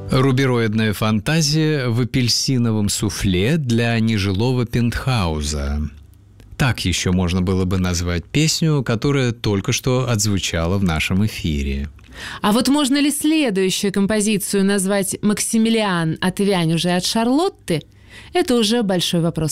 Рубероидная фантазия в апельсиновом суфле для нежилого пентхауза. Так еще можно было бы назвать песню, которая только что отзвучала в нашем эфире. А вот можно ли следующую композицию назвать «Максимилиан, отвянь уже от Шарлотты»? Это уже большой вопрос.